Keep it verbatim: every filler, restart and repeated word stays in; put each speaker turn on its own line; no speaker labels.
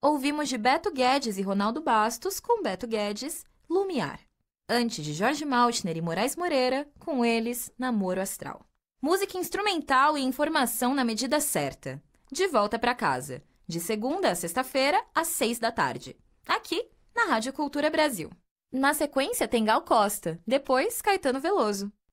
Ouvimos de Beto Guedes e Ronaldo Bastos, com Beto Guedes, Lumiar. Antes de Jorge Maltner e Moraes Moreira, com eles, Namoro Astral. Música instrumental e informação na medida certa. De volta para casa, de segunda a sexta-feira, às seis da tarde. Aqui, na Rádio Cultura Brasil. Na sequência tem Gal Costa, depois Caetano Veloso.